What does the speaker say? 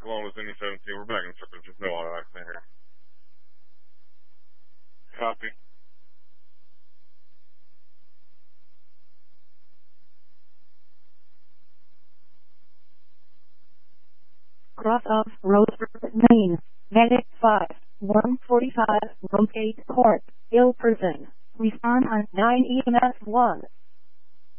Oklahoma City 17. We're back in circles. Just no auto accent here. Copy. Cross off Roseburg, Maine. Medic 5, 145, Road 8 Court, ill person. Respond on 9 EMS 1.